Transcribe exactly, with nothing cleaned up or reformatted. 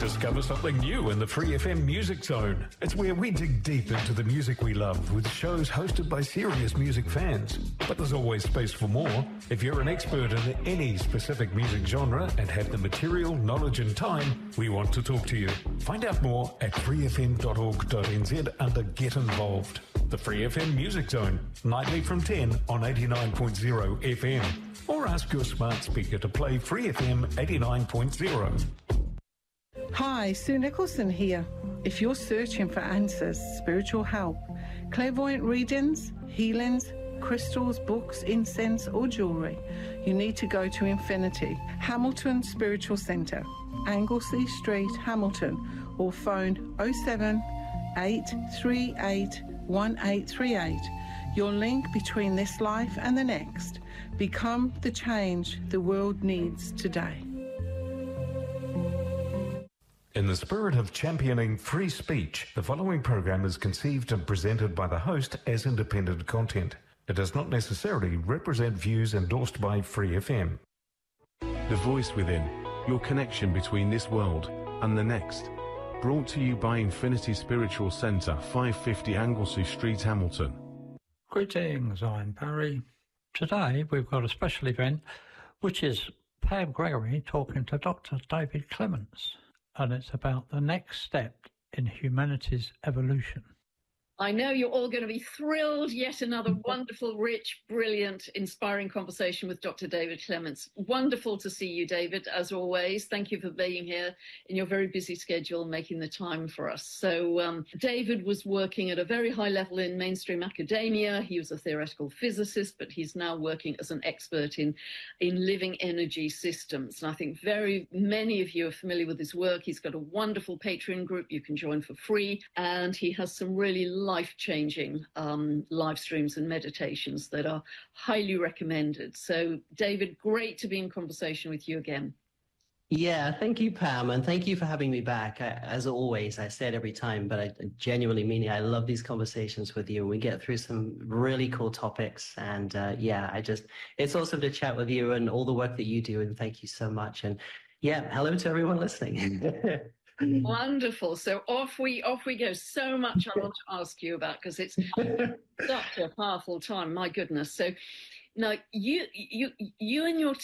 Discover something new in the Free F M Music Zone. It's where we dig deep into the music we love with shows hosted by serious music fans. But there's always space for more. If you're an expert in any specific music genre and have the material, knowledge and time, we want to talk to you. Find out more at free f m dot org dot n z under Get Involved. The Free F M Music Zone, nightly from ten on eighty-nine point zero F M. Or ask your smart speaker to play Free F M eighty-nine point zero. Hi, Sue Nicholson here. If you're searching for answers, spiritual help, clairvoyant readings, healings, crystals, books, incense or jewellery, you need to go to Infinity, Hamilton Spiritual Centre, Anglesey Street, Hamilton, or phone oh seven, eight three eight, one eight three eight. Your link between this life and the next. Become the change the world needs today. In the spirit of championing free speech, the following program is conceived and presented by the host as independent content. It does not necessarily represent views endorsed by Free F M. The Voice Within, your connection between this world and the next. Brought to you by Infinity Spiritual Centre, five fifty Anglesey Street, Hamilton. Greetings, I'm Barry. Today we've got a special event, which is Pam Gregory talking to Doctor David Clements. And it's about the next step in humanity's evolution. I know you're all going to be thrilled. Yet another wonderful, rich, brilliant, inspiring conversation with Doctor David Clements. Wonderful to see you, David, as always. Thank you for being here in your very busy schedule, making the time for us. So um, David was working at a very high level in mainstream academia. He was a theoretical physicist, but he's now working as an expert in, in living energy systems. And I think very many of you are familiar with his work. He's got a wonderful Patreon group you can join for free. And he has some really life-changing um, live streams and meditations that are highly recommended. So, David, great to be in conversation with you again. Yeah, thank you, Pam, and thank you for having me back. I, as always, I say it every time, but I genuinely mean it. I love these conversations with you. We get through some really cool topics, and uh, yeah, I just, it's awesome to chat with you and all the work that you do, and thank you so much. And yeah, hello to everyone listening. Wonderful. So off we off we go. So much I want to ask you about because it's such a powerful time. My goodness. So now you you you and your